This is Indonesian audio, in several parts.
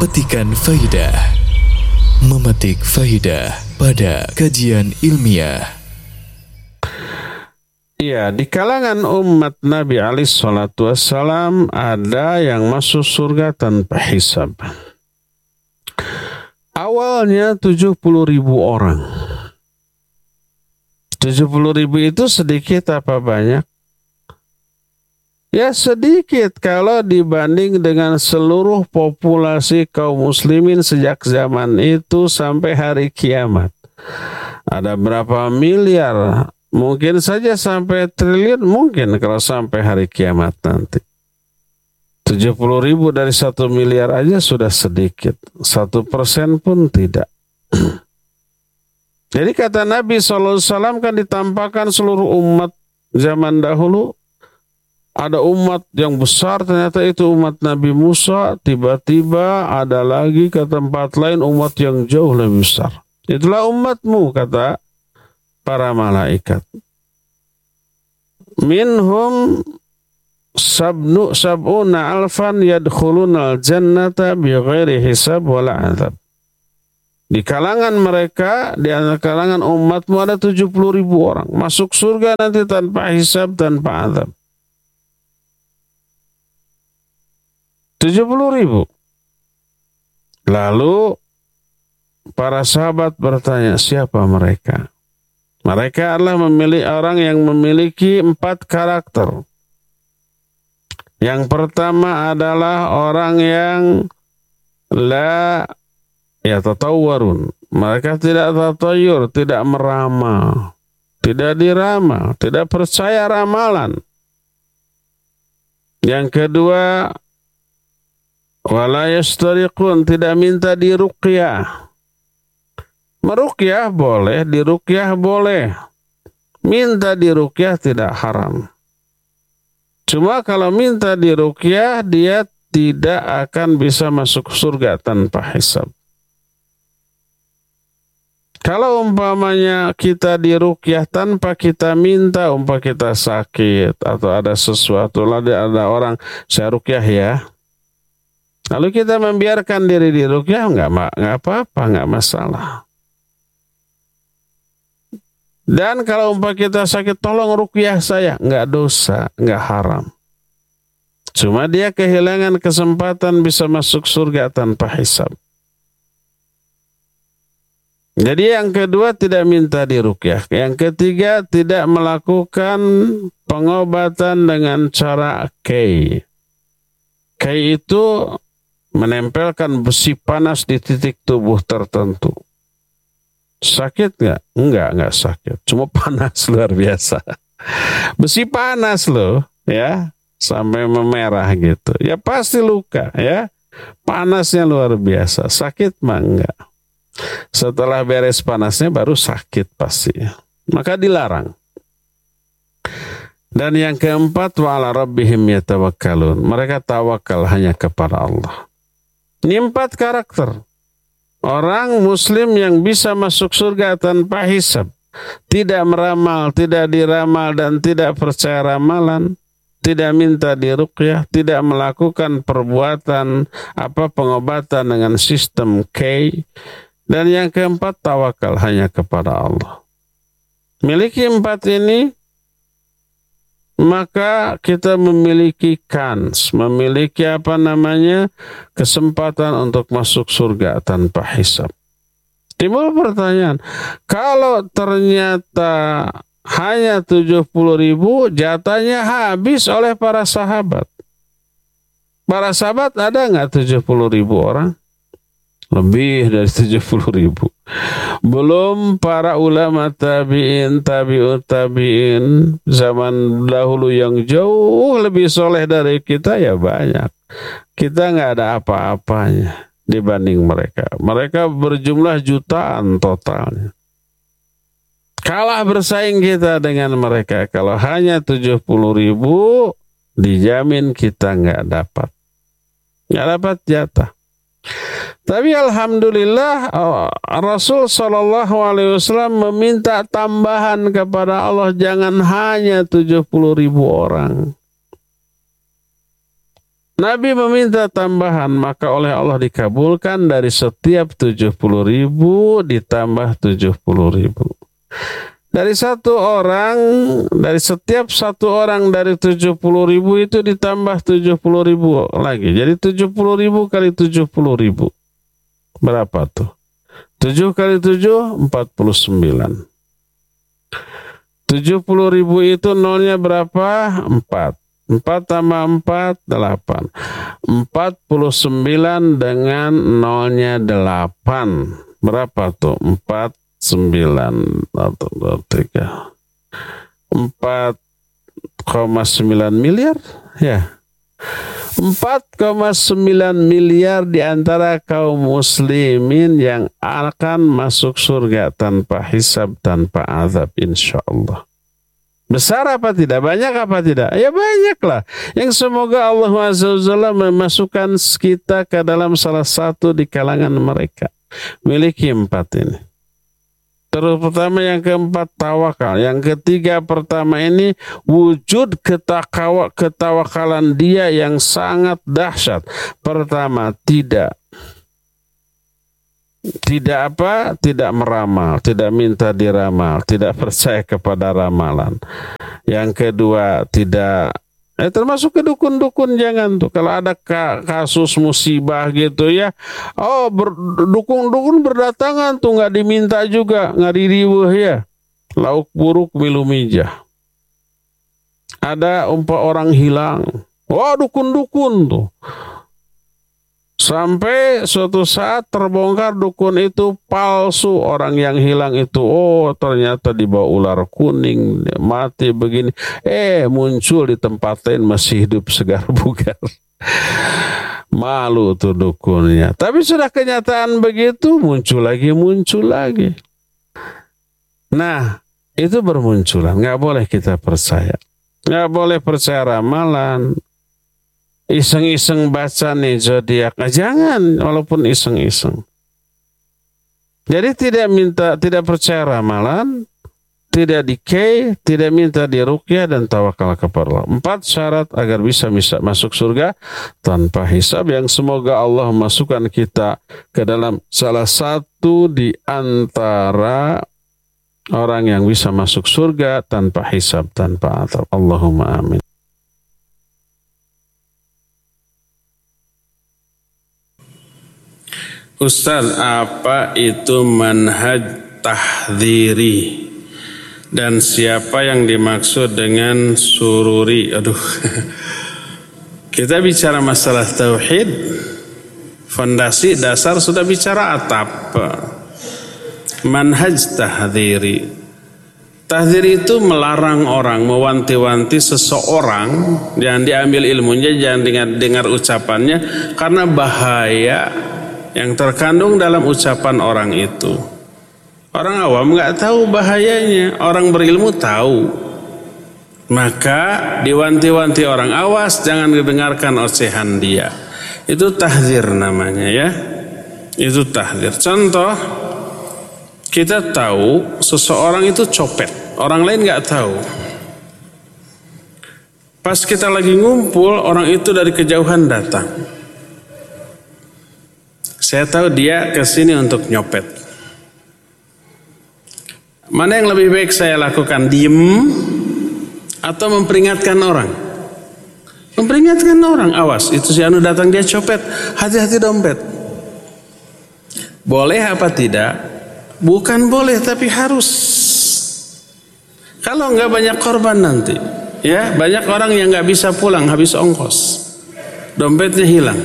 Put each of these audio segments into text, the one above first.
petikan faidah, memetik faidah pada kajian ilmiah. Ya, di kalangan umat Nabi alaihi salatu wassalam ada yang masuk surga tanpa hisab. Awalnya 70.000 orang. 70.000 itu sedikit apa banyak? Ya sedikit kalau dibanding dengan seluruh populasi kaum muslimin sejak zaman itu sampai hari kiamat. Ada berapa miliar? Mungkin saja sampai triliun, mungkin kalau sampai hari kiamat nanti. 70.000 dari 1 miliar aja sudah sedikit. 1% pun tidak. Jadi kata Nabi SAW kan ditampakkan seluruh umat zaman dahulu. Ada umat yang besar, ternyata itu umat Nabi Musa. Tiba-tiba ada lagi ke tempat lain umat yang jauh lebih besar. Itulah umatmu, kata para malaikat. Minhum sab'una alfan yadkhulunal jannata bighairi hisab wala azab. Di kalangan mereka, di antara kalangan umatmu ada 70.000 orang. Masuk surga nanti tanpa hisab, tanpa azab. 70.000. Lalu para sahabat bertanya, siapa mereka? Mereka adalah orang yang memiliki 4 karakter. Yang pertama adalah orang yang la yatatawwarun. Mereka tidak tatayur, tidak meramal, tidak diramal, tidak percaya ramalan. Yang kedua, wala yastariqun, tidak minta diruqyah. Meruqyah boleh, diruqyah boleh. Minta diruqyah tidak haram. Cuma kalau minta diruqyah, dia tidak akan bisa masuk surga tanpa hisab. Kalau umpamanya kita diruqyah tanpa kita minta, umpama kita sakit atau ada sesuatu, lalu ada orang, saya ruqyah ya. Lalu kita membiarkan diri diruqyah, enggak apa-apa, enggak masalah. Dan kalau umpama kita sakit, tolong ruqyah saya, enggak dosa, enggak haram. Cuma dia kehilangan kesempatan bisa masuk surga tanpa hisab. Jadi yang kedua tidak minta diruqyah. Yang ketiga tidak melakukan pengobatan dengan cara kay. Kay itu menempelkan besi panas di titik tubuh tertentu. Sakit nggak? Enggak sakit. Cuma panas luar biasa. Besi panas loh, ya, sampai memerah gitu. Ya pasti luka, ya. Panasnya luar biasa. Sakit mah enggak. Setelah beres panasnya baru sakit pasti. Maka dilarang. Dan yang keempat, wa ala rabbihim yatawakkalun. Mereka tawakal hanya kepada Allah. Ini 4 karakter. Orang muslim yang bisa masuk surga tanpa hisab, tidak meramal, tidak diramal, dan tidak percaya ramalan, tidak minta diruqyah, tidak melakukan perbuatan pengobatan dengan sistem K, dan yang keempat tawakal hanya kepada Allah. Miliki 4 ini, maka kita memiliki kans, memiliki kesempatan untuk masuk surga tanpa hisab. Timbul pertanyaan, kalau ternyata hanya 70.000, jatahnya habis oleh para sahabat. Para sahabat ada nggak 70.000 orang? Lebih dari 70.000. Belum para ulama tabi'in, tabi'ut tabi'in zaman dahulu yang jauh lebih soleh dari kita, ya banyak. Kita nggak ada apa-apanya dibanding mereka. Mereka berjumlah jutaan totalnya. Kalah bersaing kita dengan mereka. Kalau hanya 70.000, dijamin kita nggak dapat jatah. Tapi alhamdulillah Rasul Shallallahu Alaihi Wasallam meminta tambahan kepada Allah, jangan hanya 70.000 orang. Nabi meminta tambahan, maka oleh Allah dikabulkan dari setiap 70.000 ditambah 70.000. Dari setiap satu orang dari 70.000 itu ditambah 70.000 lagi. Jadi 70.000 kali 70.000. Berapa tuh? 7 kali 7, 49. 70.000 itu nolnya berapa? 4. 4 tambah 4, 8. 49 dengan nolnya 8. Berapa tuh? 4, 9, 3. 4,9 miliar? Ya. 4,9 miliar di antara kaum muslimin yang akan masuk surga tanpa hisab, tanpa azab, insya Allah. Besar apa tidak? Banyak apa tidak? Ya banyaklah. Yang semoga Allah Azza wa Jalla memasukkan kita ke dalam salah satu di kalangan mereka. Miliki 4 ini. Terus pertama, yang keempat tawakal. Yang ketiga, pertama ini wujud ketawakalan dia yang sangat dahsyat. Pertama, tidak meramal, tidak minta diramal, tidak percaya kepada ramalan. Yang kedua, tidak termasuk ke dukun-dukun, jangan tuh. Kalau ada kasus musibah gitu ya, dukun-dukun berdatangan tuh, nggak diminta juga, nggak diriweh ya. Lauk buruk milu mijah. Ada orang hilang, dukun-dukun tuh. Sampai suatu saat terbongkar dukun itu palsu, orang yang hilang itu ternyata dibawa ular kuning, mati begini. Muncul di tempat lain masih hidup segar bugar. Malu tuh dukunnya. Tapi sudah kenyataan begitu, muncul lagi. Nah, itu bermunculan. Nggak boleh kita percaya. Nggak boleh percaya ramalan. Iseng-iseng baca nih zodiak, jangan, walaupun iseng-iseng. Jadi tidak percaya ramalan, tidak dikei, tidak minta diruqyah, dan tawakal kepada Allah. 4 syarat agar bisa masuk surga tanpa hisab, yang semoga Allah masukkan kita ke dalam salah satu di antara orang yang bisa masuk surga tanpa hisab, tanpa azab. Allahumma amin. Ustaz, apa itu manhaj tahdhiri dan siapa yang dimaksud dengan sururi? Kita bicara masalah tauhid, fondasi dasar sudah bicara atap. Manhaj tahdhiri. Tahdhiri itu melarang orang, mewanti-wanti seseorang, jangan diambil ilmunya, jangan dengar ucapannya, karena bahaya yang terkandung dalam ucapan orang itu. Orang awam nggak tahu bahayanya, orang berilmu tahu. Maka diwanti-wanti orang, awas jangan didengarkan ocehan dia. Itu tahdzir namanya ya. Itu tahdzir. Contoh, kita tahu seseorang itu copet, orang lain nggak tahu. Pas kita lagi ngumpul, orang itu dari kejauhan datang. Saya tahu dia kesini untuk nyopet. Mana yang lebih baik saya lakukan? Diem atau memperingatkan orang? Memperingatkan orang, awas itu si anu datang dia copet, hati-hati dompet. Boleh apa tidak? Bukan boleh, tapi harus. Kalau enggak banyak korban nanti. Ya, banyak orang yang enggak bisa pulang habis ongkos. Dompetnya hilang.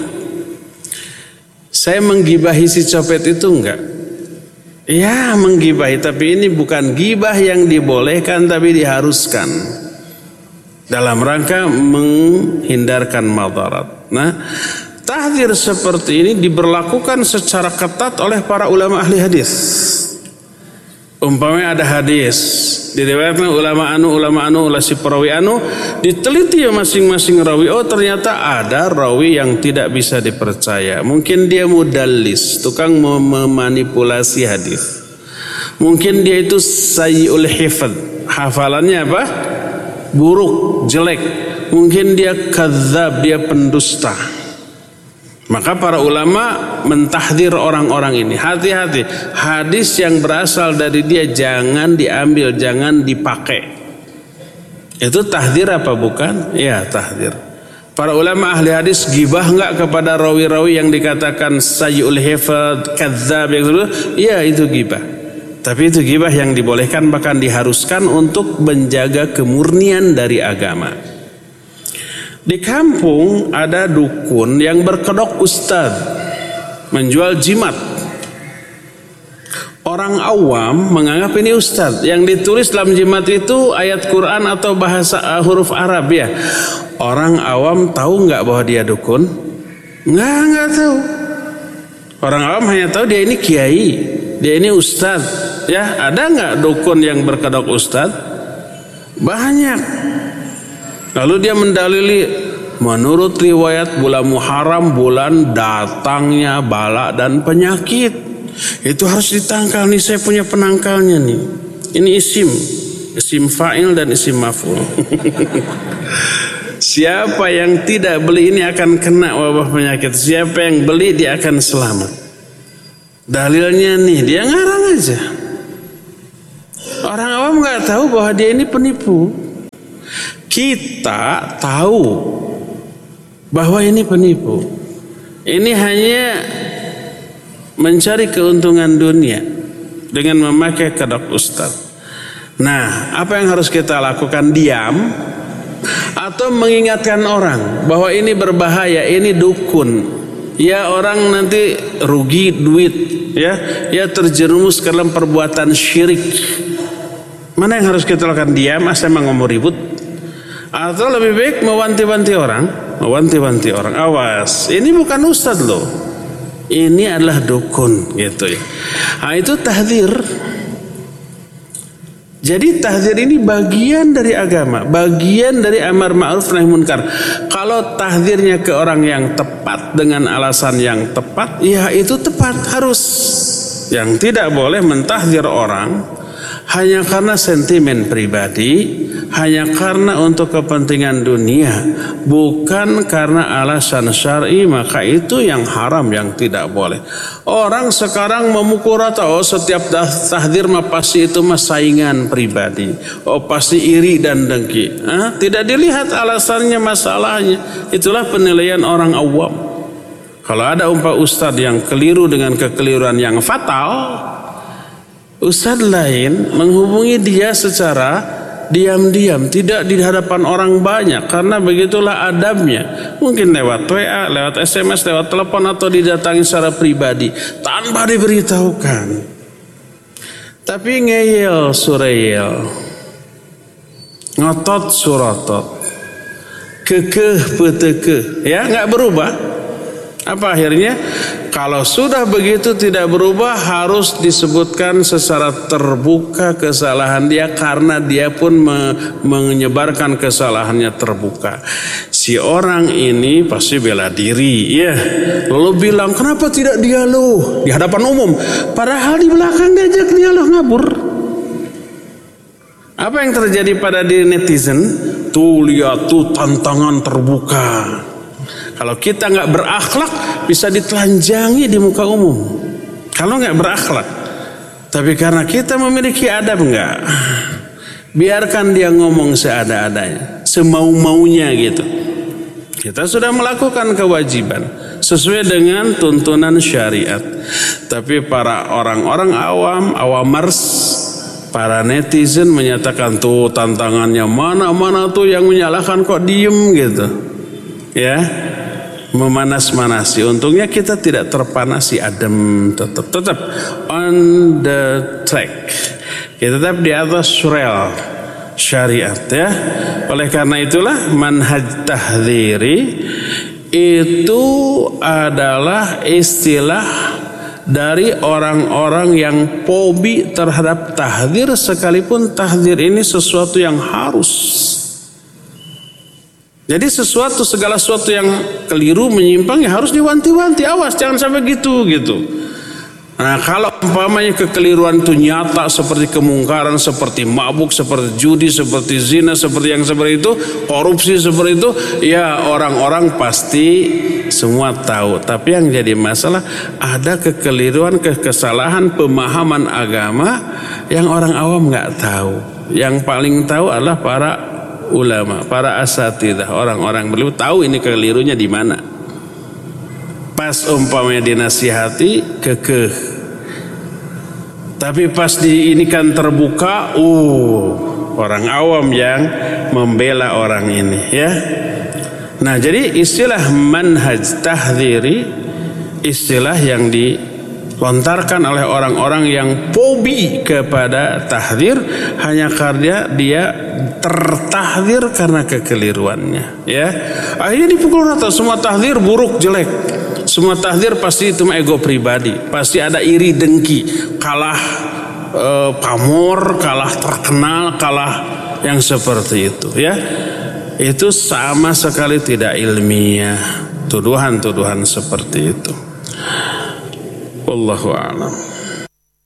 Saya menggibahi si copet itu enggak? Ya, menggibahi, tapi ini bukan gibah yang dibolehkan tapi diharuskan. Dalam rangka menghindarkan madarat. Nah, tahdzir seperti ini diberlakukan secara ketat oleh para ulama ahli hadis. Umpamanya ada hadis diriwayatkan ulama anu ulah si perawi anu, diteliti masing-masing rawi, ternyata ada rawi yang tidak bisa dipercaya. Mungkin dia mudallis, tukang memanipulasi hadis. Mungkin dia itu sayyi'ul hifdz, hafalannya apa? Buruk, jelek. mungkin dia kadzab, dia pendusta. Maka para ulama mentahdir orang-orang ini, hati-hati, hadis yang berasal dari dia jangan diambil, jangan dipakai. Itu tahdir apa bukan? Ya, tahdir. Para ulama ahli hadis gibah enggak kepada rawi-rawi yang dikatakan sayyul hifdz, kadzab yang itu? Ya, itu gibah. Tapi itu gibah yang dibolehkan, bahkan diharuskan untuk menjaga kemurnian dari agama. Di kampung ada dukun yang berkedok ustad, menjual jimat. Orang awam menganggap ini ustad. Yang ditulis dalam jimat itu ayat Quran atau bahasa huruf Arab ya. Orang awam tahu nggak bahwa dia dukun? Nggak tahu. Orang awam hanya tahu dia ini kiai, dia ini ustad. Ya, ada nggak dukun yang berkedok ustad? Banyak. Lalu dia mendalili, menurut riwayat bulan Muharram bulan datangnya bala dan penyakit. Itu harus ditangkal nih, saya punya penangkalnya nih. Ini isim fa'il dan isim maf'ul. Siapa yang tidak beli ini akan kena wabah penyakit. Siapa yang beli dia akan selamat. Dalilnya nih, dia ngarang aja. Orang awam nggak tahu bahwa dia ini penipu. Kita tahu bahwa ini penipu. Ini hanya mencari keuntungan dunia dengan memakai kedok ustaz. Nah, apa yang harus kita lakukan? Diam atau mengingatkan orang bahwa ini berbahaya, ini dukun. Ya, orang nanti rugi duit, ya terjerumus ke dalam perbuatan syirik. Mana yang harus kita lakukan? Diam, asal mau ribut, atau lebih baik mewanti-wanti orang, awas, ini bukan ustaz loh, ini adalah dukun, gitu ya. Nah, itu tahdzir. Jadi tahdzir ini bagian dari agama, bagian dari amar ma'ruf nahi munkar. Kalau tahdzirnya ke orang yang tepat dengan alasan yang tepat, ya itu tepat, harus. Yang tidak boleh mentahdzir orang hanya karena sentimen pribadi, hanya karena untuk kepentingan dunia, bukan karena alasan syar'i, maka itu yang haram, yang tidak boleh. Orang sekarang memukul rata, oh setiap tahdzir mah pasti itu mah saingan pribadi, oh pasti iri dan dengki. Tidak dilihat alasannya, masalahnya. Itulah penilaian orang awam. Kalau ada ustadz yang keliru dengan kekeliruan yang fatal, ustadz lain menghubungi dia secara diam-diam, tidak di hadapan orang banyak, karena begitulah adabnya. Mungkin lewat WA, lewat SMS, lewat telepon, atau didatangi secara pribadi tanpa diberitahukan. Tapi ngeyel sureyel, ngotot surotot, kekeh peteke, ya nggak berubah. Apa akhirnya? Kalau sudah begitu tidak berubah, harus disebutkan secara terbuka kesalahan dia, karena dia pun menyebarkan kesalahannya terbuka. Si orang ini pasti bela diri, ya. Lalu bilang, kenapa tidak dialog di hadapan umum? Padahal di belakang diajak dialog, ngabur. Apa yang terjadi pada diri netizen? Tuh lihat tuh, tantangan terbuka. Kalau kita nggak berakhlak, bisa ditelanjangi di muka umum. Kalau nggak berakhlak, tapi karena kita memiliki adab, nggak, biarkan dia ngomong seada-adanya, semau-maunya gitu. Kita sudah melakukan kewajiban sesuai dengan tuntunan syariat. Tapi para orang-orang awamers, para netizen menyatakan tuh tantangannya mana-mana tuh yang menyalahkan kok diem gitu, ya. Memanas-manasi. Untungnya kita tidak terpanasi, adem, tetap on the track. Kita tetap di atas rel syariat, ya. Oleh karena itulah manhaj tahdziri itu adalah istilah dari orang-orang yang fobi terhadap tahdzir, sekalipun tahdzir ini sesuatu yang harus. Jadi segala sesuatu yang keliru, menyimpang, ya harus diwanti-wanti. Awas, jangan sampai gitu. Nah, kalau umpamanya kekeliruan itu nyata seperti kemungkaran, seperti mabuk, seperti judi, seperti zina, seperti yang seperti itu, korupsi seperti itu, ya orang-orang pasti semua tahu. Tapi yang jadi masalah ada kekeliruan, kesalahan pemahaman agama yang orang awam nggak tahu. Yang paling tahu adalah para ulama, para asatidzah, orang-orang beliau tahu ini kelirunya di mana. Pas umpamanya dinasihati kekeh, tapi pas ini kan terbuka, orang awam yang membela orang ini, ya. Nah, jadi istilah manhaj tahdhiri, istilah yang dilontarkan oleh orang-orang yang fobi kepada tahdzir hanya karena dia tertahdzir karena kekeliruannya, ya. Akhirnya dipukul rata, semua tahdzir buruk, jelek. Semua tahdzir pasti itu ego pribadi, pasti ada iri dengki, kalah pamor, kalah terkenal, kalah yang seperti itu, ya. Itu sama sekali tidak ilmiah, tuduhan-tuduhan seperti itu. Wallahu a'lam.